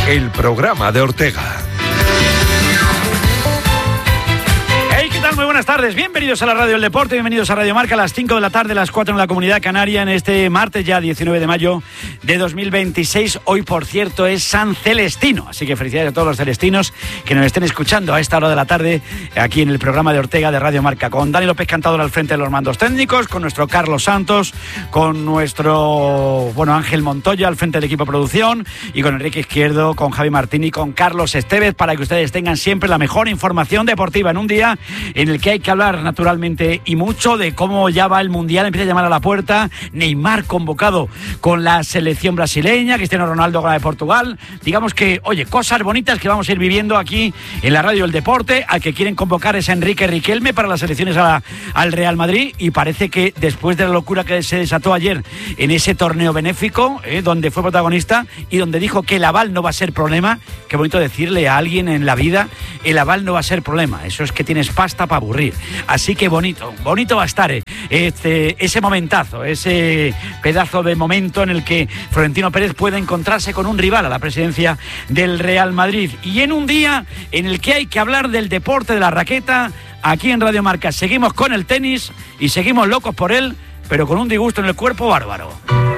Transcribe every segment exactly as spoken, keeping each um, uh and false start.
el programa de Ortega. Muy buenas tardes, bienvenidos a la Radio del Deporte, bienvenidos a Radio Marca a las cinco de la tarde, las cuatro en la Comunidad Canaria, en este martes ya diecinueve de mayo de dos mil veintiséis. Hoy, por cierto, es San Celestino, así que felicidades a todos los celestinos que nos estén escuchando a esta hora de la tarde aquí en el programa de Ortega de Radio Marca, con Dani López Cantador al frente de los mandos técnicos, con nuestro Carlos Santos, con nuestro bueno Ángel Montoya al frente del equipo de producción y con Enrique Izquierdo, con Javi Martín y con Carlos Estevez, para que ustedes tengan siempre la mejor información deportiva en un día en el que hay que hablar naturalmente y mucho de cómo ya va el Mundial, empieza a llamar a la puerta, Neymar convocado con la selección brasileña, Cristiano Ronaldo con la de Portugal, digamos que, oye, cosas bonitas que vamos a ir viviendo aquí en la Radio del Deporte. Al que quieren convocar es Enrique Riquelme para las elecciones a la, al Real Madrid, y parece que después de la locura que se desató ayer en ese torneo benéfico, eh, donde fue protagonista y donde dijo que el aval no va a ser problema, qué bonito decirle a alguien en la vida, el aval no va a ser problema, eso es que tienes pasta para aburrir. Así que bonito, bonito va a estar eh, este, ese momentazo, ese pedazo de momento en el que Florentino Pérez puede encontrarse con un rival a la presidencia del Real Madrid. Y en un día en el que hay que hablar del deporte de la raqueta, aquí en Radio Marca seguimos con el tenis y seguimos locos por él, pero con un disgusto en el cuerpo bárbaro.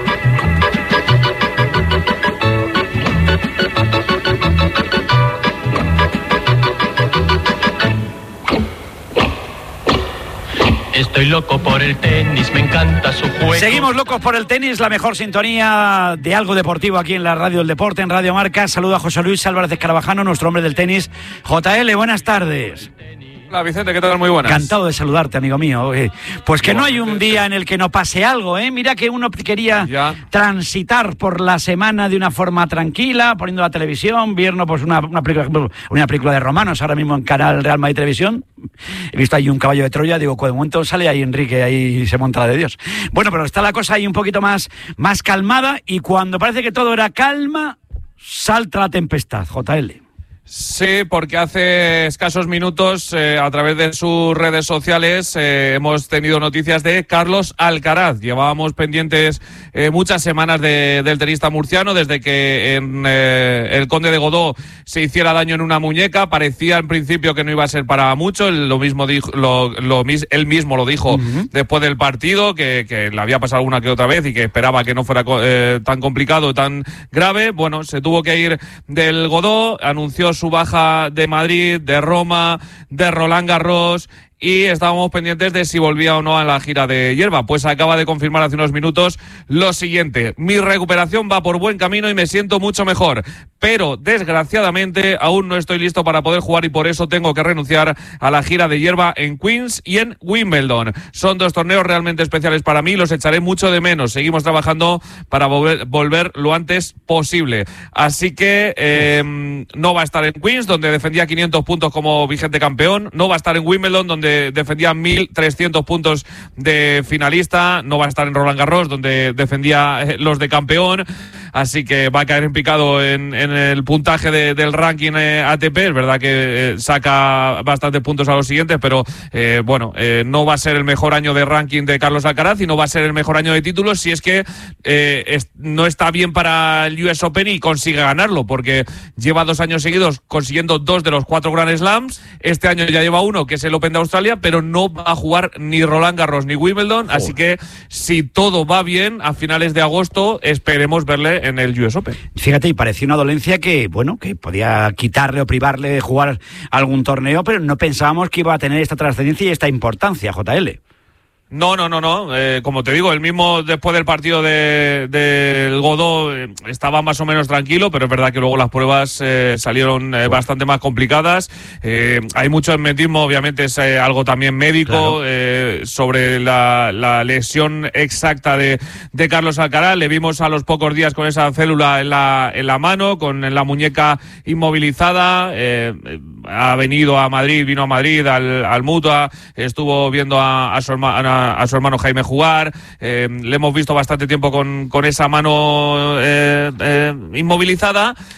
Estoy loco por el tenis, me encanta su juego. Seguimos locos por el tenis, la mejor sintonía de algo deportivo aquí en la Radio del Deporte, en Radio Marca. Saludo a José Luis Álvarez de Escarabajano, nuestro hombre del tenis. J L, buenas tardes. Hola Vicente, ¿qué tal? Muy buenas. Encantado de saludarte, amigo mío. Eh, pues que no hay un día en el que no pase algo, ¿eh? Mira que uno quería ya transitar por la semana de una forma tranquila, poniendo la televisión, viendo pues una, una, película, una película de romanos ahora mismo en Canal Real Madrid Televisión. He visto ahí un caballo de Troya, digo, de momento sale ahí Enrique, ahí se monta la de Dios. Bueno, pero está la cosa ahí un poquito más, más calmada, y cuando parece que todo era calma, salta la tempestad, J L. Sí, porque hace escasos minutos, eh, a través de sus redes sociales, eh, hemos tenido noticias de Carlos Alcaraz. Llevábamos pendientes eh, muchas semanas de, del tenista murciano, desde que en eh, el Conde de Godó se hiciera daño en una muñeca. Parecía en principio que no iba a ser para mucho. Él, lo mismo dijo, lo, lo, él mismo lo dijo uh-huh. después del partido, que, que le había pasado una que otra vez y que esperaba que no fuera eh, tan complicado, tan grave. Bueno, se tuvo que ir del Godó, anunció su baja de Madrid, de Roma, de Roland Garros, y estábamos pendientes de si volvía o no a la gira de hierba. Pues acaba de confirmar hace unos minutos lo siguiente: mi recuperación va por buen camino y me siento mucho mejor, pero desgraciadamente aún no estoy listo para poder jugar y por eso tengo que renunciar a la gira de hierba en Queens y en Wimbledon. Son dos torneos realmente especiales para mí, los echaré mucho de menos. Seguimos trabajando para volver, volver lo antes posible. Así que eh, no va a estar en Queens, donde defendía quinientos puntos como vigente campeón, no va a estar en Wimbledon, donde defendía mil trescientos puntos de finalista, no va a estar en Roland Garros, donde defendía los de campeón. Así que va a caer en picado en, en el puntaje de, del ranking eh, A T P. Es verdad que eh, saca bastantes puntos a los siguientes, pero eh, bueno, eh, no va a ser el mejor año de ranking de Carlos Alcaraz y no va a ser el mejor año de títulos si es que eh, es, no está bien para el U S Open y consigue ganarlo, porque lleva dos años seguidos consiguiendo dos de los cuatro Grand Slams. Este año ya lleva uno, que es el Open de Australia, pero no va a jugar ni Roland Garros ni Wimbledon. Oh. Así que si todo va bien, a finales de agosto esperemos verle en el U S Open. Fíjate, y parecía una dolencia que, bueno, que podía quitarle o privarle de jugar algún torneo, pero no pensábamos que iba a tener esta trascendencia y esta importancia, J L. No, no, no, no. Eh, como te digo, el mismo después del partido de, de Godó eh, estaba más o menos tranquilo, pero es verdad que luego las pruebas eh, salieron eh, bastante más complicadas. Eh, hay mucho hermetismo, obviamente es eh, algo también médico, claro. eh, sobre la, la lesión exacta de, de Carlos Alcaraz. Le vimos a los pocos días con esa célula en la, en la mano, con la muñeca inmovilizada. Eh, ha venido a Madrid, vino a Madrid al, al Mutua, estuvo viendo a, a su hermana, a su hermano Jaime jugar, eh, le hemos visto bastante tiempo con, con esa mano eh, eh, inmovilizada.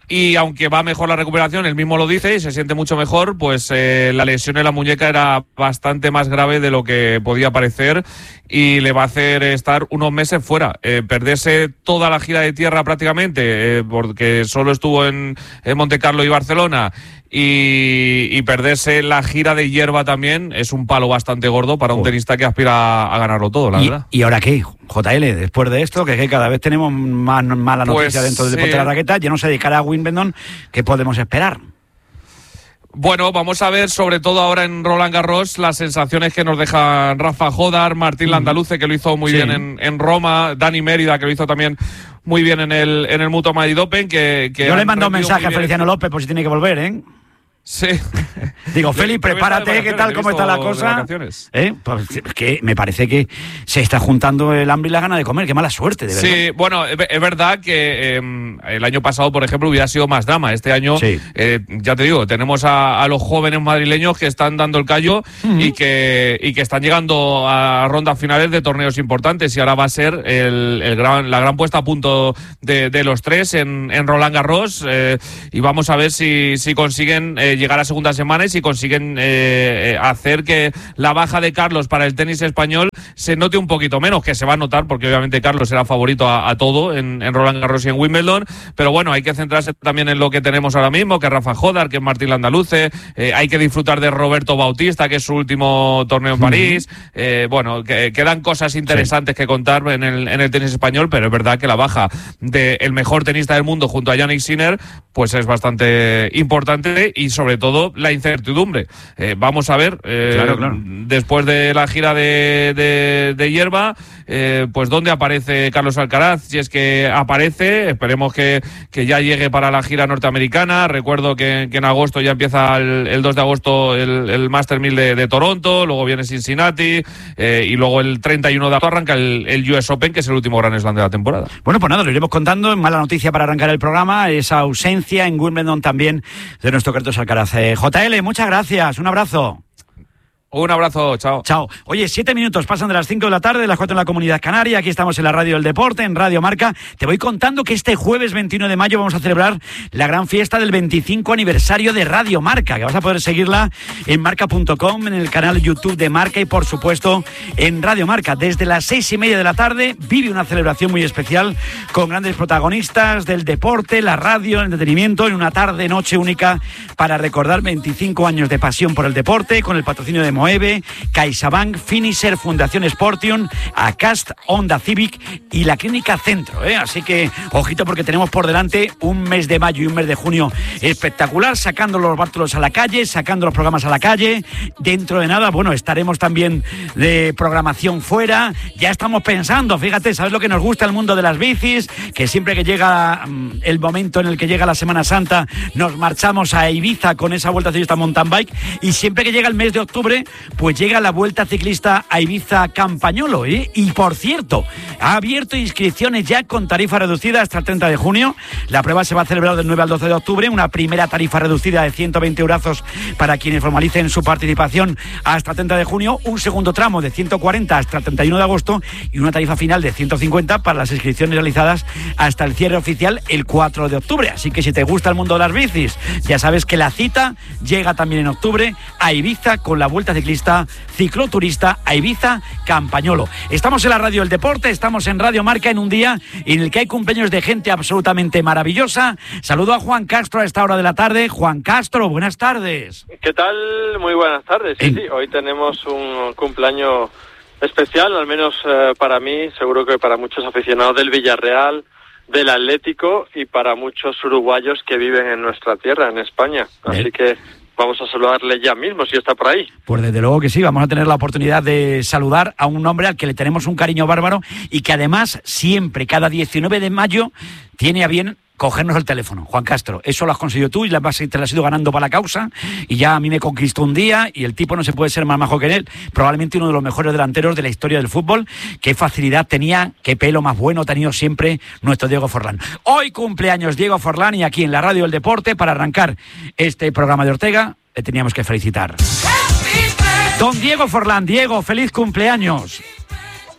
y aunque va mejor la recuperación, él mismo lo dice y se siente mucho mejor, pues eh, la lesión en la muñeca era bastante más grave de lo que podía parecer y le va a hacer estar unos meses fuera, eh, perderse toda la gira de tierra prácticamente, eh, porque solo estuvo en, en Montecarlo y Barcelona, y, y perderse la gira de hierba también es un palo bastante gordo para un tenista que aspira a ganarlo todo, la ¿Y, verdad. ¿Y ahora qué, J L? Después de esto, que, que cada vez tenemos más mala noticia Pues, dentro del sí. deporte de la raqueta, ya no se dedicará a Wimbledon, ¿qué podemos esperar? Bueno, vamos a ver sobre todo ahora en Roland Garros las sensaciones que nos dejan Rafa Jodar, Martín Landaluce, que lo hizo muy Sí. bien en, en Roma, Dani Mérida, que lo hizo también muy bien en el, en el Mutua Madrid Open. Que, que Yo le han mando un rendido mensaje a muy bien. Feliciano López por si tiene que volver, ¿eh? Sí. Digo, Feli, Creo que está de prepárate, ¿qué tal? vacaciones, ¿Cómo he está la visto de cosa? vacaciones. ¿Eh? Pues, es que me parece que se está juntando el hambre y la gana de comer. Qué mala suerte, de verdad. Sí, bueno, es es verdad que eh, el año pasado, por ejemplo, hubiera sido más drama. Este año, Sí. eh, ya te digo, tenemos a, a los jóvenes madrileños que están dando el callo Uh-huh. y, que, y que están llegando a rondas finales de torneos importantes. Y ahora va a ser el, el gran, la gran puesta a punto de, de los tres en, en Roland Garros. Eh, y vamos a ver si, si consiguen eh, llegar a segunda semana y si consiguen eh, hacer que la baja de Carlos para el tenis español se note un poquito menos, que se va a notar porque obviamente Carlos era favorito a, a todo en, en Roland Garros y en Wimbledon, pero bueno, hay que centrarse también en lo que tenemos ahora mismo, que es Rafa Jodar, que es Martín Landaluce, eh, hay que disfrutar de Roberto Bautista, que es su último torneo en París, eh, bueno, que, quedan cosas interesantes sí. que contar en el, en el tenis español, pero es verdad que la baja del mejor tenista del mundo junto a Jannik Sinner, pues es bastante importante y sobre todo la incertidumbre. Eh, vamos a ver, eh, claro, claro. después de la gira de, de, de hierba, eh, pues dónde aparece Carlos Alcaraz, si es que aparece, esperemos que, que ya llegue para la gira norteamericana. Recuerdo que, que en agosto ya empieza el, el dos de agosto el, el Master mil de, de Toronto, luego viene Cincinnati eh, y luego el treinta y uno de agosto arranca el, el U S Open, que es el último Grand Slam de la temporada. Bueno, pues nada, lo iremos contando. Mala noticia para arrancar el programa, esa ausencia en Wimbledon también de nuestro Carlos Alcaraz. Eh, J L, muchas gracias, un abrazo. Un abrazo, chao. Chao. Oye, siete minutos pasan de las cinco de la tarde, de las cuatro en la Comunidad Canaria. Aquí estamos en la Radio del Deporte, en Radio Marca. Te voy contando que este jueves veintiuno de mayo vamos a celebrar la gran fiesta del veinticinco aniversario de Radio Marca, que vas a poder seguirla en marca punto com, en el canal YouTube de Marca y, por supuesto, en Radio Marca. Desde las seis y media de la tarde vive una celebración muy especial con grandes protagonistas del deporte, la radio, el entretenimiento, en una tarde-noche única para recordar veinticinco años de pasión por el deporte, con el patrocinio de Moeve, CaixaBank, Finisher, Fundación Sportium, Acast, Honda Civic y la Clínica Centro, ¿eh? Así que, ojito, porque tenemos por delante un mes de mayo y un mes de junio espectacular, sacando los bártulos a la calle, sacando los programas a la calle. Dentro de nada, bueno, estaremos también de programación fuera. Ya estamos pensando, fíjate, ¿sabes lo que nos gusta el mundo de las bicis? Que siempre que llega um, el momento en el que llega la Semana Santa, nos marchamos a Ibiza con esa Vuelta Ciclista Mountain Bike, y siempre que llega el mes de octubre, pues llega la Vuelta Ciclista a Ibiza Campañolo, ¿eh? Y por cierto, ha abierto inscripciones ya con tarifa reducida hasta el treinta de junio. La prueba se va a celebrar del nueve al doce de octubre, una primera tarifa reducida de ciento veinte eurazos para quienes formalicen su participación hasta el treinta de junio, un segundo tramo de ciento cuarenta hasta el treinta y uno de agosto y una tarifa final de ciento cincuenta para las inscripciones realizadas hasta el cierre oficial el cuatro de octubre. Así que si te gusta el mundo de las bicis, ya sabes que la cita llega también en octubre a Ibiza con la Vuelta Ciclista Cicloturista a Ibiza Campañolo. Estamos en la Radio del Deporte, estamos en Radio Marca en un día en el que hay cumpleaños de gente absolutamente maravillosa. Saludo a Juan Castro a esta hora de la tarde. Juan Castro, buenas tardes. ¿Qué tal? Muy buenas tardes. Sí, En... sí, hoy tenemos un cumpleaños especial, al menos eh, para mí, seguro que para muchos aficionados del Villarreal, del Atlético y para muchos uruguayos que viven en nuestra tierra, en España. Así Bien. que vamos a saludarle ya mismo, si está por ahí. Pues desde luego que sí, vamos a tener la oportunidad de saludar a un hombre al que le tenemos un cariño bárbaro y que además siempre, cada diecinueve de mayo, tiene a bien cogernos el teléfono. Juan Castro, eso lo has conseguido tú y te lo has ido ganando para la causa, y ya a mí me conquistó un día y el tipo no se puede ser más majo que él, probablemente uno de los mejores delanteros de la historia del fútbol. Qué facilidad tenía, qué pelo más bueno ha tenido siempre nuestro Diego Forlán. Hoy cumpleaños Diego Forlán, y aquí en la Radio del Deporte, para arrancar este programa de Ortega, le teníamos que felicitar. Don Diego Forlán. Diego, feliz cumpleaños.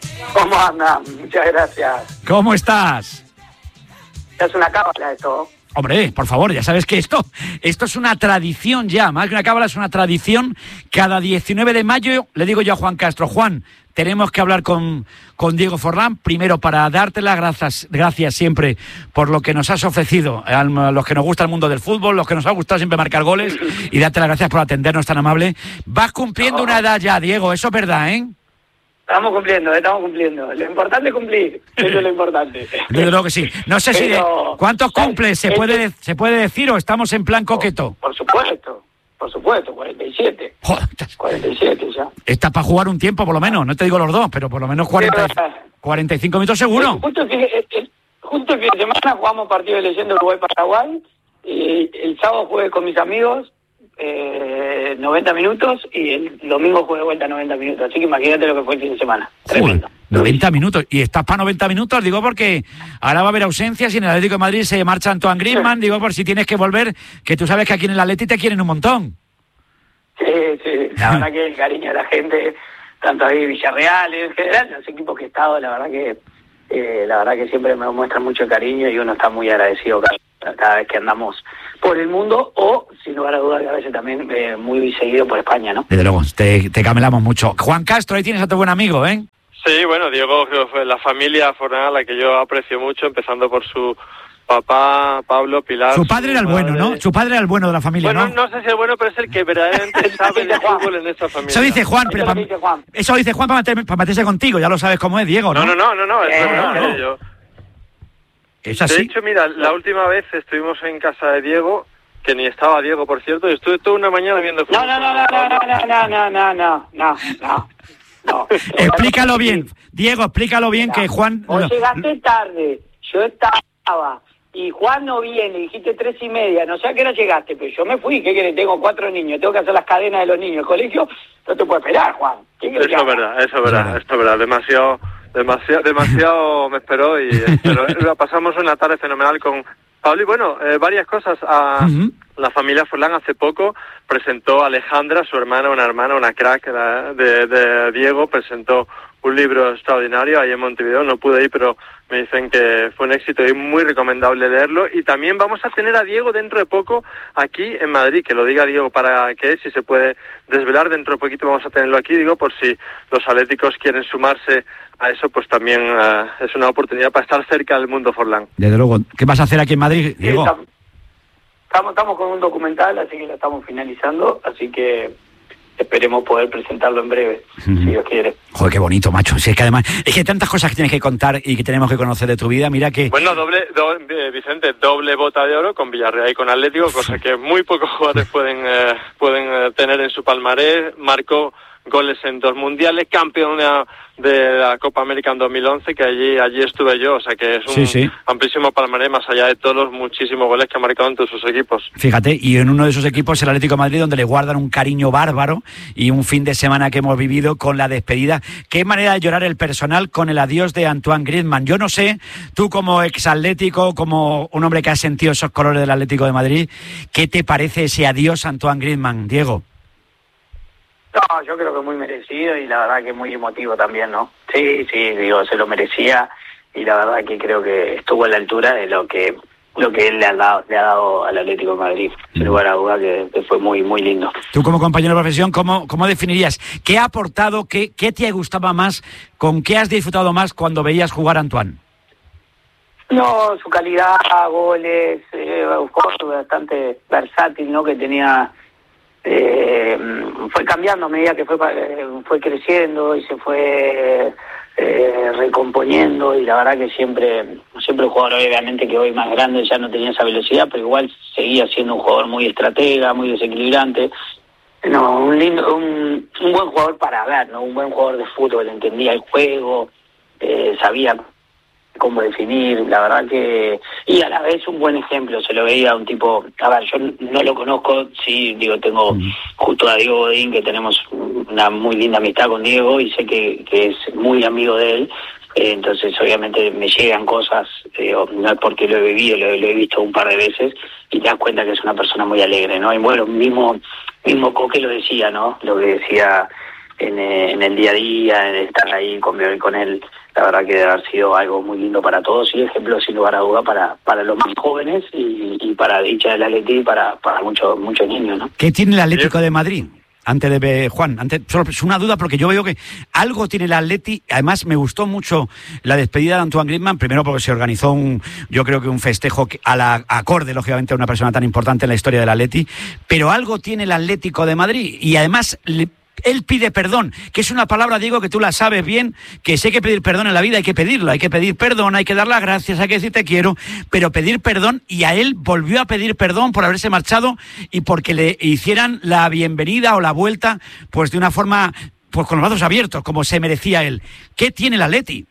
¿Cómo andan? Muchas gracias. ¿Cómo estás? Es una cábala esto. Hombre, por favor, ya sabes que esto, esto es una tradición ya, más que una cábala, es una tradición. Cada diecinueve de mayo le digo yo a Juan Castro, Juan, tenemos que hablar con, con Diego Forlán, primero para darte las gracias, gracias siempre por lo que nos has ofrecido, a los que nos gusta el mundo del fútbol, los que nos ha gustado siempre marcar goles, y darte las gracias por atendernos tan amable. Vas cumpliendo una edad ya, Diego, eso es verdad, ¿eh? Estamos cumpliendo, estamos cumpliendo. Lo importante es cumplir, eso es lo importante. Desde luego que sí. No sé si de, ¿cuántos cumples se puede se puede decir o estamos en plan coqueto? Por, por supuesto, por supuesto, cuarenta y siete. Joder, cuarenta y siete ya. Está para jugar un tiempo por lo menos, no te digo los dos, pero por lo menos cuarenta, cuarenta y cinco minutos seguro. Justo el, el, justo el fin de semana jugamos partido de leyenda Uruguay-Paraguay, y el sábado jugué con mis amigos Eh, noventa minutos y el domingo jugué de vuelta noventa minutos, así que imagínate lo que fue el fin de semana. Tremendo. noventa minutos, y estás para noventa minutos, digo porque ahora va a haber ausencias y en el Atlético de Madrid se marcha Antoine Griezmann, digo por si tienes que volver, que tú sabes que aquí en el Atleti te quieren un montón. Sí, sí, la verdad que el cariño de la gente, tanto ahí Villarreal, en general, los equipos que he estado, la verdad que eh, la verdad que siempre me muestran mucho cariño y uno está muy agradecido cada, cada vez que andamos por el mundo, o sin lugar a dudas que a veces también eh, muy seguido por España, ¿no? Desde luego, te, te camelamos mucho. Juan Castro, ahí tienes a tu buen amigo, ¿eh? Sí, bueno, Diego, la familia Forlán, a la que yo aprecio mucho, empezando por su papá, Pablo, Pilar. Su padre era el bueno, ¿no? Su padre era el bueno de la familia, bueno, ¿no? no sé si es bueno, pero es el que verdaderamente sabe de fútbol en esta familia. Eso dice Juan, pero eso, pa, dice Juan. eso dice Juan para, meter, para meterse contigo, ya lo sabes cómo es, Diego, ¿no? No, no, no, no, no, eh, eso no, no, no, yo... ¿Es así? De hecho, mira, la última vez estuvimos en casa de Diego, que ni estaba Diego, por cierto, y estuve toda una mañana viendo fútbol. No, no, no, no, no, no, no, no, no, no, no, no. Explícalo bien, Diego, explícalo bien, que Juan... O llegaste tarde, yo estaba, y Juan no viene, dijiste tres y media, no sé a qué hora llegaste, pero yo me fui, ¿qué querés? Tengo cuatro niños, tengo que hacer las cadenas de los niños, el colegio, no te puedo esperar, Juan. ¿Qué Eso es verdad, eso es verdad, eso es verdad, demasiado, demasiado, demasiado me esperó y pero pasamos una tarde fenomenal con Pablo y bueno, eh, varias cosas. A, uh-huh. La familia Forlán hace poco presentó a Alejandra, su hermana, una hermana, una crack de, de Diego, presentó un libro extraordinario ahí en Montevideo, no pude ir, pero me dicen que fue un éxito y muy recomendable leerlo. Y también vamos a tener a Diego dentro de poco aquí en Madrid, que lo diga Diego para que si se puede desvelar, dentro de poquito vamos a tenerlo aquí, digo, por si los atléticos quieren sumarse a eso, pues también uh, es una oportunidad para estar cerca del mundo Forlán. Desde luego, ¿qué vas a hacer aquí en Madrid, Diego? Sí, estamos, estamos con un documental, así que lo estamos finalizando, así que esperemos poder presentarlo en breve, uh-huh. si Dios quiere. Joder, qué bonito, macho. Si es que además, es que hay tantas cosas que tienes que contar y que tenemos que conocer de tu vida, mira que... Bueno, doble, do, Vicente, doble bota de oro con Villarreal y con Atlético, cosa que muy pocos jugadores pueden, eh, pueden eh, tener en su palmarés. Marcó goles en dos mundiales, campeón de la Copa América en dos mil once, que allí allí estuve yo, o sea que es un sí, sí. amplísimo palmarés, más allá de todos los muchísimos goles que ha marcado en todos sus equipos. Fíjate, y en uno de esos equipos, el Atlético de Madrid, donde le guardan un cariño bárbaro y un fin de semana que hemos vivido con la despedida. Qué manera de llorar el personal con el adiós de Antoine Griezmann. Yo no sé, tú como exatlético, como un hombre que ha sentido esos colores del Atlético de Madrid, ¿qué te parece ese adiós a Antoine Griezmann, Diego? No, yo creo que muy merecido y la verdad que muy emotivo también, ¿no? Sí, sí, digo, se lo merecía y la verdad que creo que estuvo a la altura de lo que lo que él le ha dado, le ha dado al Atlético de Madrid, sin lugar a duda que, que fue muy muy lindo. Tú como compañero de profesión, ¿cómo, cómo definirías? ¿Qué ha aportado, qué, qué te gustaba más, con qué has disfrutado más cuando veías jugar a Antoine? No, su calidad, goles, eh, un jugador bastante versátil, ¿no? Que tenía... Eh, fue cambiando a medida que fue fue creciendo y se fue eh, recomponiendo y la verdad que siempre siempre un jugador obviamente que hoy más grande ya no tenía esa velocidad, pero igual seguía siendo un jugador muy estratega, muy desequilibrante. No, un lindo, un, un buen jugador para ver, no, un buen jugador de fútbol, entendía el juego, eh, sabía cómo definir, la verdad que... Y a la vez un buen ejemplo, se lo veía un tipo... A ver, yo no lo conozco, sí, digo, tengo mm. justo a Diego Godín, que tenemos una muy linda amistad con Diego, y sé que, que es muy amigo de él, eh, entonces obviamente me llegan cosas, eh, no es porque lo he vivido, lo, lo he visto un par de veces, y te das cuenta que es una persona muy alegre, ¿no? Y bueno, mismo, mismo Coque lo decía, ¿no? Lo que decía... en, eh, en el día a día, en estar ahí, convivir con él. La verdad que debe haber sido algo muy lindo para todos y ejemplo sin lugar a duda para, para los más jóvenes y, y para dicha del Atleti y para, para muchos muchos niños, ¿no? ¿Qué tiene el Atlético de Madrid? Antes de ver, Juan, antes, solo es una duda porque yo veo que algo tiene el Atleti. Además, me gustó mucho la despedida de Antoine Griezmann, primero porque se organizó un, yo creo que un festejo a la acorde, lógicamente, a una persona tan importante en la historia del Atleti, pero algo tiene el Atlético de Madrid y además le, él pide perdón, que es una palabra, Diego, que tú la sabes bien, que si hay que pedir perdón en la vida hay que pedirlo, hay que pedir perdón, hay que dar las gracias, hay que decir te quiero, pero pedir perdón, y a él volvió a pedir perdón por haberse marchado y porque le hicieran la bienvenida o la vuelta pues de una forma, pues con los brazos abiertos, como se merecía él. ¿Qué tiene el Atleti?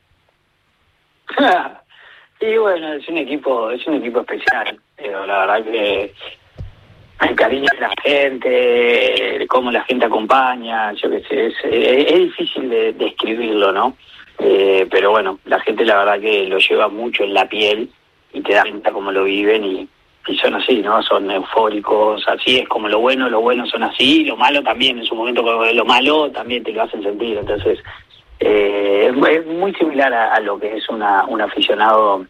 Y bueno, es un equipo, es un equipo especial, pero la verdad que el cariño de la gente, cómo la gente acompaña, yo qué sé, es, es, es difícil de describirlo, ¿no? Eh, pero bueno, la gente la verdad que lo lleva mucho en la piel y te da cuenta cómo lo viven y, y son así, ¿no? Son eufóricos, así es como lo bueno, lo bueno son así, lo malo también, en su momento lo malo también te lo hacen sentir, entonces eh, es, es muy similar a, a lo que es una un aficionado.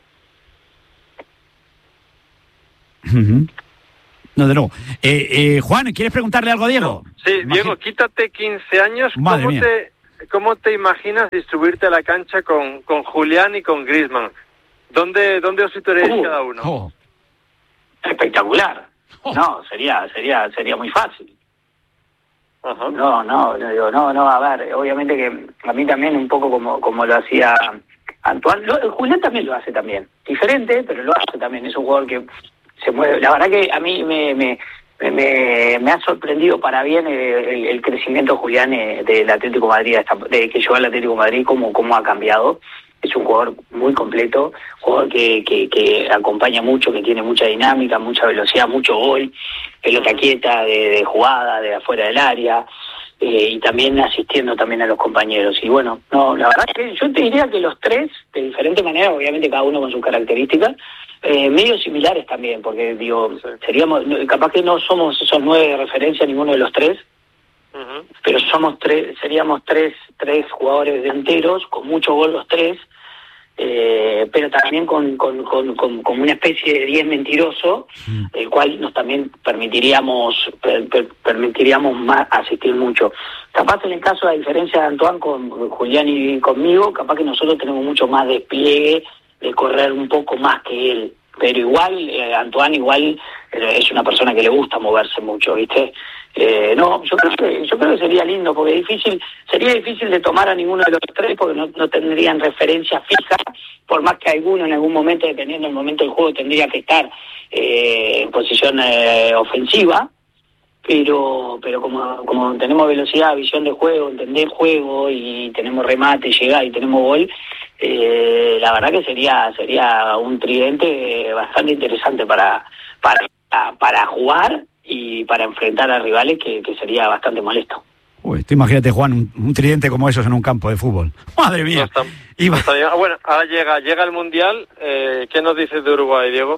Uh-huh. No, de nuevo. Eh, eh, Juan, ¿quieres preguntarle algo a Diego? Sí, Imagin- Diego, quítate quince años. Madre ¿Cómo mía. te, ¿Cómo te imaginas distribuirte a la cancha con, con Julián y con Griezmann? ¿Dónde, dónde os situaréis Uh, cada uno? Oh. Espectacular. Oh. No, sería sería sería muy fácil. Ajá. No, no, no, digo, no, no, a ver, obviamente que a mí también un poco como como lo hacía Antoine, lo, Julián también lo hace también, diferente, pero lo hace también, es un jugador que se mueve. La verdad que a mí me me, me, me ha sorprendido para bien el, el, el crecimiento de Julián eh, del Atlético de Madrid, hasta, de que llegó al Atlético de Madrid, cómo, cómo ha cambiado. Es un jugador muy completo, jugador que, que, que acompaña mucho, que tiene mucha dinámica, mucha velocidad, mucho gol, pelota quieta, de, de jugada, de afuera del área, eh, y también asistiendo también a los compañeros. Y bueno, no, la verdad que yo te diría que los tres, de diferente manera, obviamente cada uno con sus características, eh, medio similares también, porque digo, sí. seríamos, capaz que no somos esos nueve de referencia ninguno de los tres, uh-huh. pero somos tres, seríamos tres, tres jugadores delanteros, con mucho gol los tres, eh, pero también con, con, con, con, con una especie de diez mentiroso, mm. el cual nos también permitiríamos per, per, permitiríamos más asistir mucho. Capaz en el caso, a diferencia de Antoine con Julián y conmigo, capaz que nosotros tenemos mucho más despliegue de correr un poco más que él, pero igual eh, Antoine igual eh, es una persona que le gusta moverse mucho, ¿viste? Eh, no, yo creo que yo creo que sería lindo, porque es difícil, sería difícil de tomar a ninguno de los tres porque no, no tendrían referencia fija, por más que alguno en algún momento, dependiendo del momento del juego, tendría que estar eh, en posición eh, ofensiva, pero pero como como tenemos velocidad, visión de juego, entender juego y tenemos remate, llegada y tenemos gol, eh, la verdad que sería sería un tridente bastante interesante para para para jugar y para enfrentar a rivales que, que sería bastante molesto. Uy, tú imagínate, Juan, un, un tridente como esos en un campo de fútbol. Madre mía. No está, Iba... no está bueno, ahora llega llega el Mundial. Eh, ¿Qué nos dices de Uruguay, Diego?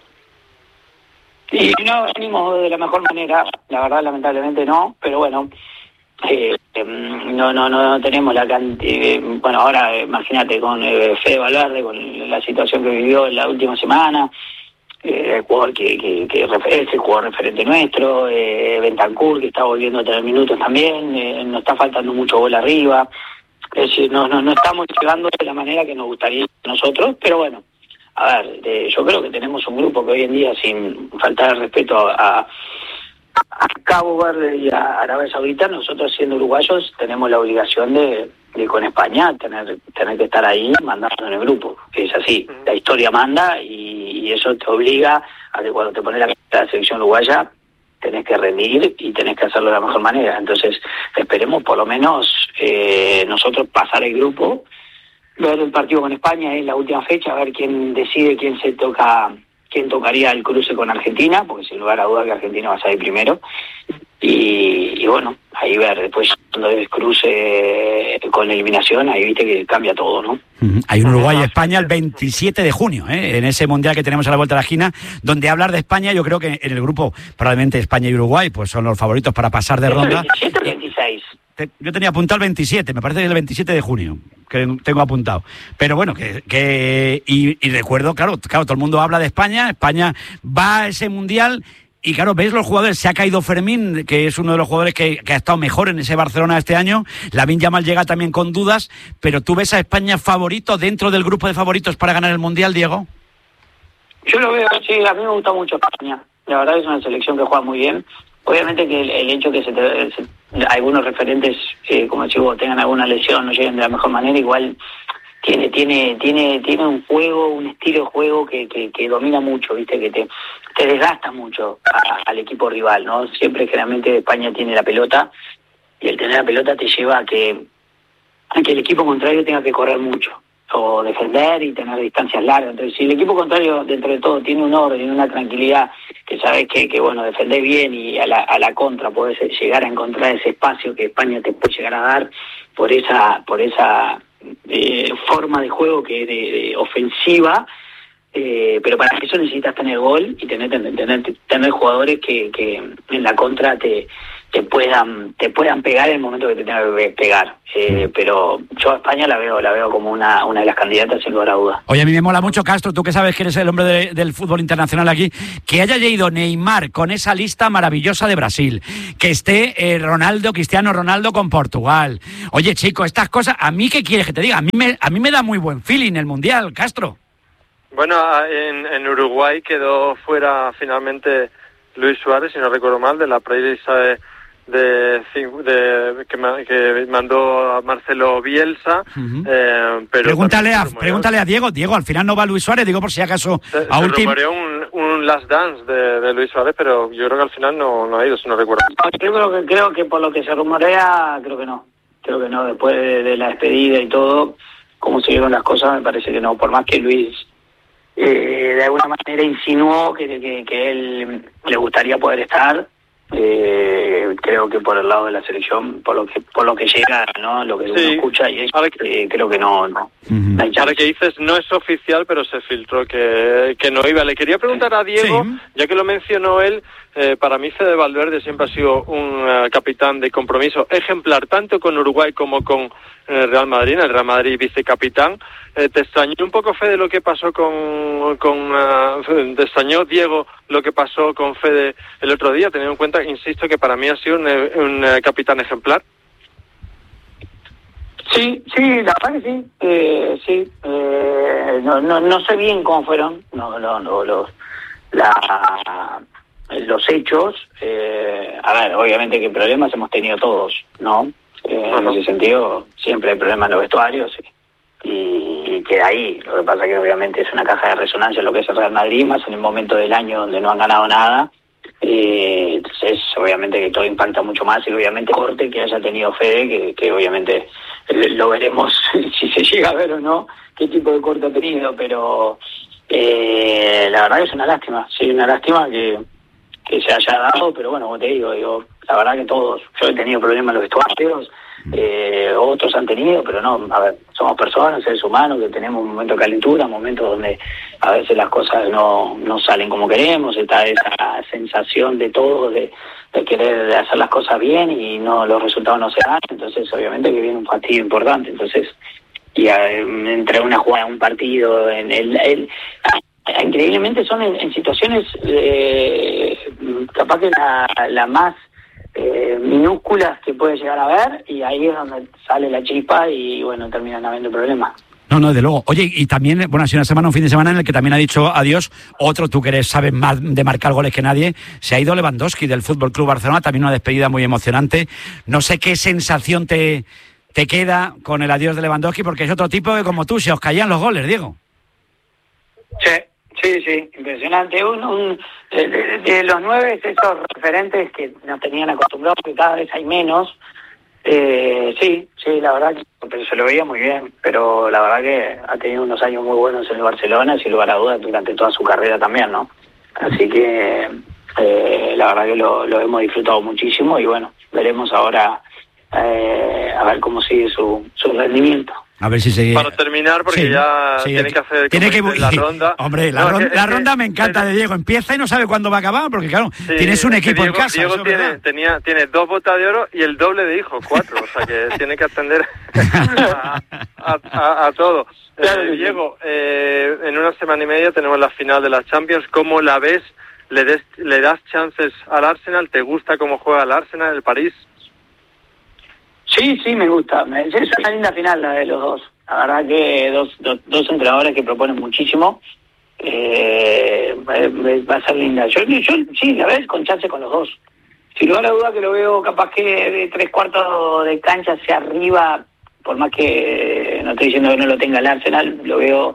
Y no venimos de la mejor manera, la verdad, lamentablemente no, pero bueno, eh, eh, no no no tenemos la cantidad. Eh, bueno, ahora eh, imagínate con eh, Fede Valverde, con la situación que vivió en la última semana, eh, el jugador que, que, que es el jugador referente nuestro, eh, Bentancur, que está volviendo a tener minutos también, eh, nos está faltando mucho gol arriba, es decir, no, no, no estamos llegando de la manera que nos gustaría a nosotros, pero bueno. A ver, eh, yo creo que tenemos un grupo que hoy en día, sin faltar el respeto a, a Cabo Verde y a Arabia Saudita, nosotros siendo uruguayos tenemos la obligación de, de con España tener tener que estar ahí mandando en el grupo, que es así, la historia manda y, y eso te obliga a que cuando te pones la, la selección uruguaya tenés que rendir y tenés que hacerlo de la mejor manera. Entonces esperemos por lo menos eh, nosotros pasar el grupo, ver el partido con España en la última fecha, a ver quién decide quién se toca, quién tocaría el cruce con Argentina, porque sin lugar a duda que Argentina va a salir primero. Y, y bueno, ahí ver después cuando el cruce con eliminación, ahí viste que cambia todo, ¿no? Uh-huh. Hay un Uruguay-España el veintisiete de junio, ¿eh? En ese mundial que tenemos a la vuelta de la esquina, donde hablar de España, yo creo que en el grupo probablemente España y Uruguay pues son los favoritos para pasar de ronda. veintisiete o veintiséis te, yo tenía apuntado el veintisiete, me parece que es el veintisiete de junio, que tengo apuntado. Pero bueno, que, que y, y recuerdo, claro, claro, todo el mundo habla de España, España va a ese Mundial. Y claro, veis los jugadores, se ha caído Fermín, que es uno de los jugadores que, que ha estado mejor en ese Barcelona este año. Lamine Yamal llega también con dudas, pero ¿tú ves a España favorito dentro del grupo de favoritos para ganar el Mundial, Diego? Yo lo veo, sí, a mí me gusta mucho España. La verdad es una selección que juega muy bien. Obviamente que el, el hecho que se te, se, algunos referentes, eh, como decís vos, tengan alguna lesión, no lleguen de la mejor manera, igual tiene tiene tiene tiene un juego, un estilo de juego que, que, que domina mucho, viste, que te, te desgasta mucho a, al equipo rival, ¿no? Siempre generalmente España tiene la pelota y el tener la pelota te lleva a que, a que el equipo contrario tenga que correr mucho o defender y tener distancias largas. Entonces, si el equipo contrario, dentro de todo, tiene un orden y una tranquilidad, que sabes que, que bueno, defender bien y a la, a la contra podés llegar a encontrar ese espacio que España te puede llegar a dar por esa por esa eh, forma de juego que de, de ofensiva, eh, pero para eso necesitas tener gol y tener tener, tener jugadores que, que en la contra te te puedan te puedan pegar en el momento que te tenga que pegar, eh, pero yo a España la veo la veo como una una de las candidatas sin lugar a dudas. Oye, a mí me mola mucho, Castro, tú que sabes que eres el hombre de, del fútbol internacional aquí, que haya ido Neymar con esa lista maravillosa de Brasil, que esté eh, Ronaldo, Cristiano Ronaldo con Portugal. Oye, chico, estas cosas, ¿a mí qué quieres que te diga? A mí me a mí me da muy buen feeling el Mundial, Castro. Bueno, en, en Uruguay quedó fuera finalmente Luis Suárez, si no recuerdo mal, de la prelista de De, de, que, que mandó a Marcelo Bielsa. Uh-huh. eh, pero pregúntale a, pregúntale a Diego. Diego, al final no va Luis Suárez, digo por si acaso. Se, a se último rumoreó un, un last dance de, de Luis Suárez, pero yo creo que al final no, no ha ido, si no recuerdo. Yo creo que, creo que por lo que se rumorea, creo que no. Creo que no, después de, de la despedida y todo, cómo se dieron las cosas, me parece que no. Por más que Luis eh, de alguna manera insinuó que, que, que él le gustaría poder estar, Eh, creo que por el lado de la selección, por lo que por lo que llega, no, lo que sí. uno escucha y es, que, eh, creo que no, no. Uh-huh. no Ahora que dices, no es oficial, pero se filtró que, que no iba. Le quería preguntar a Diego, sí. ya que lo mencionó él, eh, para mí Fede Valverde siempre ha sido un uh, capitán de compromiso ejemplar, tanto con Uruguay como con el Real Madrid, el Real Madrid vicecapitán. Eh, ¿Te extrañó un poco, Fede, lo que pasó con... con uh, ¿Te extrañó, Diego, lo que pasó con Fede el otro día? Teniendo en cuenta, insisto, que para mí ha sido un, un uh, capitán ejemplar. Sí, sí, la verdad que sí. Eh, sí. Eh, no, no, no sé bien cómo fueron no, no, no, los, la, los hechos. Eh, a ver, obviamente que problemas hemos tenido todos, ¿no? Eh, uh-huh. En ese sentido, siempre hay problemas en los vestuarios y, y queda ahí. Lo que pasa es que obviamente es una caja de resonancia lo que es el Real Madrid, más en el momento del año donde no han ganado nada. Eh, entonces, obviamente que todo impacta mucho más y obviamente corte que haya tenido Fede, que, que obviamente lo veremos si se llega a ver o no qué tipo de corte ha tenido, pero eh, la verdad que es una lástima, sí, una lástima que, que se haya dado, pero bueno, como te digo, digo, la verdad que todos, yo he tenido problemas en los vestuarios, eh, otros han tenido, pero no, a ver, somos personas, seres humanos, que tenemos un momento de calentura, momentos donde a veces las cosas no, no salen como queremos, está esa sensación de todos de, de querer hacer las cosas bien y no los resultados no se dan, entonces obviamente que viene un fastidio importante, entonces y a, entre una jugada, un partido, en el, el increíblemente son en, en situaciones eh, capaz que la, la más eh, minúsculas que puede llegar a ver, y ahí es donde sale la chispa y bueno, terminan habiendo problemas. No, no, de luego. Oye, y también, bueno, ha sido una semana, un fin de semana en el que también ha dicho adiós otro, tú que eres, sabes más de marcar goles que nadie, se ha ido Lewandowski del Fútbol Club Barcelona, también una despedida muy emocionante. No sé qué sensación te, te queda con el adiós de Lewandowski, porque es otro tipo que como tú, se os caían los goles, Diego. Sí. Sí, sí, impresionante. Un, un, de, de, de los nueve, esos referentes que nos tenían acostumbrados, que cada vez hay menos. Eh, sí, sí, la verdad que se lo veía muy bien, pero la verdad que ha tenido unos años muy buenos en el Barcelona, sin lugar a dudas, durante toda su carrera también, ¿no? Así que eh, la verdad que lo, lo hemos disfrutado muchísimo y bueno, veremos ahora eh, a ver cómo sigue su, su rendimiento. A ver si se... Para terminar, porque sí, ya sí, tiene que hacer tiene que... la ronda. Hombre, la, no, ronda, que, la ronda me encanta de Diego. Empieza y no sabe cuándo va a acabar, porque claro, sí, tienes un equipo Diego, en casa. Diego tiene, tenía, tiene dos botas de oro y el doble de hijos, cuatro. O sea que tiene que atender a, a, a, a todo. Eh, Diego, eh, en una semana y media tenemos la final de la Champions. ¿Cómo la ves? ¿Le, des, ¿Le das chances al Arsenal? ¿Te gusta cómo juega el Arsenal, el París? Sí, sí, me gusta. Es una linda final la de los dos. La verdad que dos, dos, dos entrenadores que proponen muchísimo. Eh, va a ser linda. Yo, yo sí, la ves con chance con los dos. Sin lugar a duda que lo veo capaz que de tres cuartos de cancha hacia arriba, por más que no estoy diciendo que no lo tenga el Arsenal, lo veo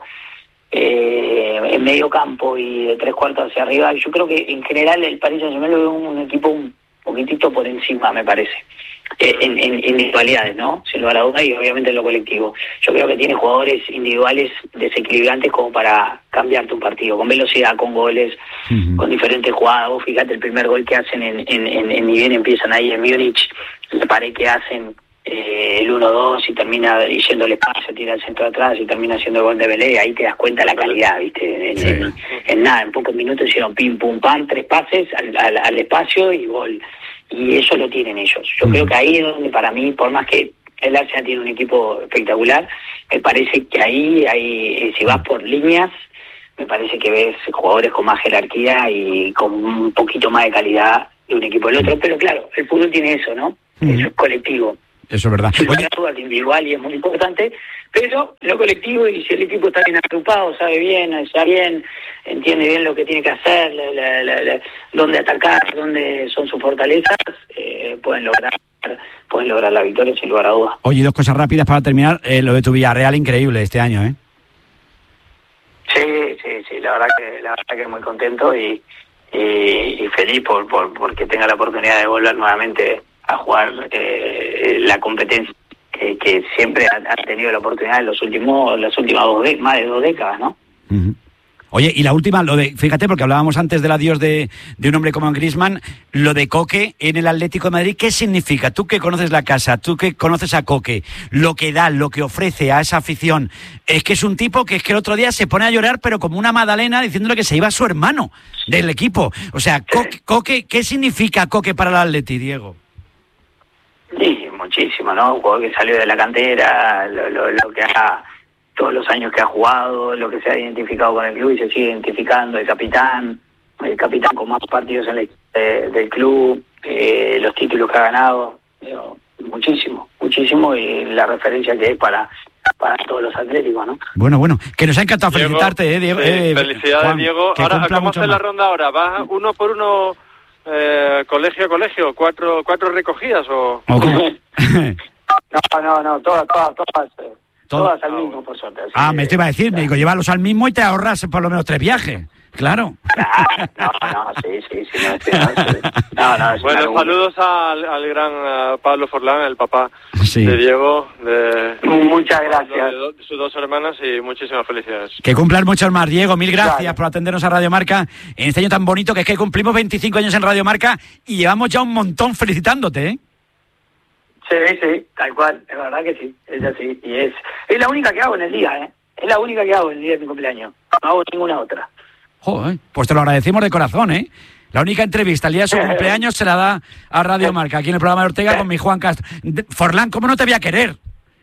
eh, en medio campo y de tres cuartos hacia arriba. Yo creo que en general el Paris Saint-Germain lo veo un equipo un poquitito por encima, me parece. En, en, en individualidades, ¿no? Sin lugar a duda, y obviamente en lo colectivo. Yo creo que tiene jugadores individuales desequilibrantes como para cambiarte un partido, con velocidad, con goles, uh-huh. con diferentes jugadas. Vos fíjate el primer gol que hacen en, en, en, en ni bien empiezan ahí en Múnich, la pared que hacen eh, el uno dos y termina yendo al espacio, tira el centro atrás y termina haciendo el gol de Belé. Ahí te das cuenta la calidad, ¿viste? En, sí. en, en nada, en pocos minutos hicieron pim, pum, pam, tres pases al, al, al espacio y gol. Y eso lo tienen ellos. Yo mm. creo que ahí es donde para mí, por más que el Arsenal tiene un equipo espectacular, me parece que ahí, ahí si vas por líneas, me parece que ves jugadores con más jerarquía y con un poquito más de calidad de un equipo del otro. Pero claro, el fútbol tiene eso, ¿no? Mm. Eso es colectivo. Eso es verdad. Es una individual y es muy importante, pero lo colectivo, y si el equipo está bien agrupado, sabe bien, está bien, entiende bien lo que tiene que hacer, la, la, la, la, dónde atacar, dónde son sus fortalezas, eh, pueden lograr pueden lograr la victoria sin lugar a dudas. Oye, dos cosas rápidas para terminar. Eh, lo de tu Villarreal, increíble este año, ¿eh? Sí, sí, sí, la verdad que la verdad que muy contento y, y, y feliz por, por porque tenga la oportunidad de volver nuevamente a jugar eh, la competencia que, que siempre ha, ha tenido la oportunidad en los últimos las últimas dos de, más de dos décadas, ¿no? Uh-huh. Oye, y la última, lo de, fíjate, porque hablábamos antes del adiós de, de un hombre como Griezmann, lo de Coque en el Atlético de Madrid, ¿qué significa? Tú que conoces la casa, tú que conoces a Coque, lo que da, lo que ofrece a esa afición, es que es un tipo que es que el otro día se pone a llorar, pero como una magdalena, diciéndole que se iba su hermano del equipo. O sea, Coque, Coque, ¿qué significa Coque para el Atleti, Diego? Sí, muchísimo, ¿no? Un jugador que salió de la cantera, lo, lo, lo que ha... todos los años que ha jugado, lo que se ha identificado con el club y se sigue identificando, el capitán, el capitán con más partidos en el, eh, del club, eh, los títulos que ha ganado, digo, muchísimo, muchísimo, y la referencia que es para para todos los atléticos, ¿no? Bueno, bueno, que nos ha encantado Diego, felicitarte, ¿eh, Diego? Sí, eh, felicidades, Juan, Diego. Ahora, ¿cómo hace la ronda ahora? ¿Va uno por uno, eh, colegio a colegio, cuatro cuatro recogidas o...? Okay. no, no, no, todas, todas, todas... Eh. Todas al mismo, por suerte. Ah, me te iba a decir, me digo, llévalos al mismo y te ahorras por lo menos tres viajes. Claro. No, no, sí, sí, sí. No, sí, no, no, bueno, saludos al, al gran uh, Pablo Forlán, el papá sí. de Diego. De, Muchas gracias. De, de, de sus dos hermanas y muchísimas felicidades. Que cumplan muchos más, Diego. Mil gracias claro. por atendernos a Radio Marca en este año tan bonito que es que cumplimos veinticinco años en Radio Marca y llevamos ya un montón felicitándote, ¿eh? Sí, sí, tal cual, es verdad que sí, es así, y es es la única que hago en el día, ¿eh? Es la única que hago en el día de mi cumpleaños, no hago ninguna otra. Joder, pues te lo agradecemos de corazón, ¿eh? La única entrevista el día de su cumpleaños se la da a Radio Marca, aquí en el programa de Ortega con mi Juan Castro. Forlán, ¿cómo no te voy a querer?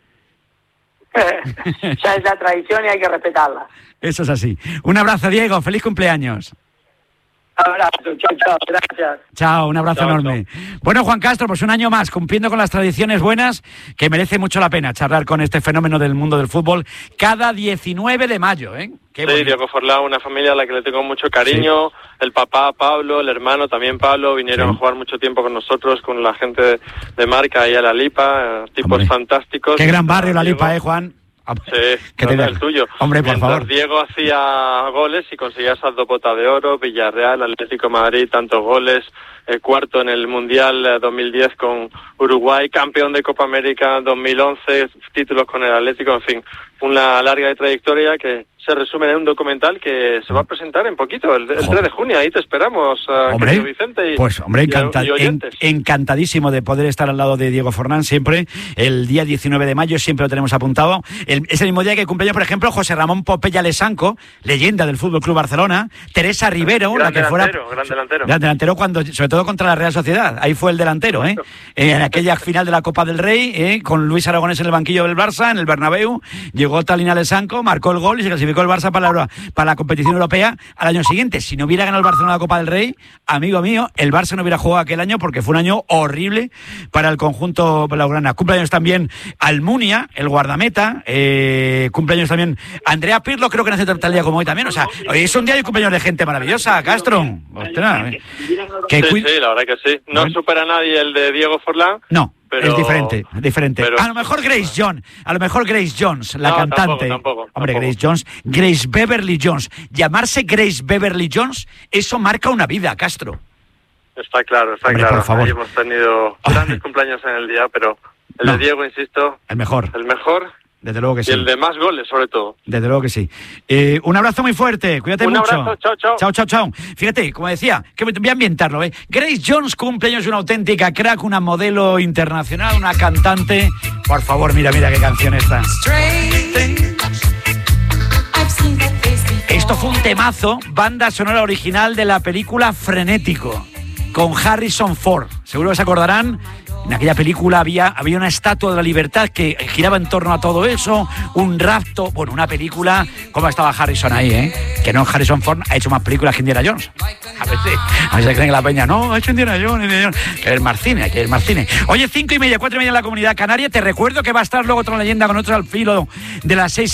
Ya es la tradición y hay que respetarla. Eso es así. Un abrazo, Diego, feliz cumpleaños. Abrazo, chao, chao, gracias. Chao, un abrazo chao, enorme. Chao. Bueno, Juan Castro, pues un año más, cumpliendo con las tradiciones buenas, que merece mucho la pena charlar con este fenómeno del mundo del fútbol cada diecinueve de mayo, ¿eh? Qué sí, bonito. Diego Forlán, una familia a la que le tengo mucho cariño, sí. El papá Pablo, el hermano también Pablo, vinieron sí. a jugar mucho tiempo con nosotros, con la gente de, de Marca y a La Lipa, tipos Hombre. fantásticos. Qué gran barrio La Lipa, ¿eh, Juan? Sí, que te el tuyo. Hombre, por Mientras favor. Diego hacía goles y conseguía esas dos botas de oro, Villarreal, Atlético de Madrid, tantos goles, el cuarto en el Mundial dos mil diez con Uruguay, campeón de Copa América dos mil once, títulos con el Atlético, en fin, una larga trayectoria que se resume en un documental que se va a presentar en poquito, el, el tres de junio. Ahí te esperamos, uh, hombre, querido Vicente. Y, pues hombre, encanta, y, y en, encantadísimo de poder estar al lado de Diego Forlán siempre. El día diecinueve de mayo siempre lo tenemos apuntado. El, es el mismo día que cumpleaños, por ejemplo, José Ramón Popella Lesanco, leyenda del Fútbol Club Barcelona. Teresa Rivero, gran la que delantero, fuera gran delantero. Gran delantero cuando, sobre todo contra la Real Sociedad. Ahí fue el delantero, ¿eh? En aquella final de la Copa del Rey, ¿eh? Con Luis Aragonés en el banquillo del Barça, en el Bernabéu. Llegó Talina Lesanco, marcó el gol y se clasificó el Barça para la, para la competición europea al año siguiente. Si no hubiera ganado el Barcelona la Copa del Rey, amigo mío, el Barça no hubiera jugado aquel año porque fue un año horrible para el conjunto blaugrana. Cumpleaños también Almunia, el guardameta. Eh, cumpleaños también Andrea Pirlo, creo que nace tal día como hoy también. O sea, hoy es un día de cumpleaños de gente maravillosa, Castro. Ostras, eh. Sí, sí, la verdad que sí. No bueno. supera a nadie el de Diego Forlán. No. Pero, es diferente, diferente. Pero, a lo mejor Grace Jones, a lo mejor Grace Jones, la no, cantante. Tampoco, tampoco, Hombre, tampoco. Grace Jones, Grace Beverly Jones. Llamarse Grace Beverly Jones, eso marca una vida, Castro. Está claro, está Hombre, claro. Por favor. Ahí hemos tenido grandes cumpleaños en el día, pero el no. de Diego, insisto, el mejor. El mejor. Desde luego que sí. Y el de más goles, sobre todo. Desde luego que sí. Eh, un abrazo muy fuerte, cuídate un mucho. Un abrazo, chao, chao. Chao, chao, chao. Fíjate, como decía, que voy a ambientarlo, ¿eh? Grace Jones, cumpleaños, una auténtica crack, una modelo internacional, una cantante. Por favor, mira, mira qué canción está. Esto fue un temazo, banda sonora original de la película Frenético, con Harrison Ford. Seguro que se acordarán. En aquella película había, había una estatua de la libertad que giraba en torno a todo eso, un rapto, bueno, una película. ¿Cómo estaba Harrison ahí, eh? Que no, Harrison Ford ha hecho más películas que Indiana Jones. A ver si, a ver si creen que la peña, no, ha hecho Indiana Jones, Indiana Jones. Que es más cine, que es más cine. Oye, cinco y media, cuatro y media en la Comunidad Canaria. Te recuerdo que va a estar luego otra leyenda con otros al filo de las seis.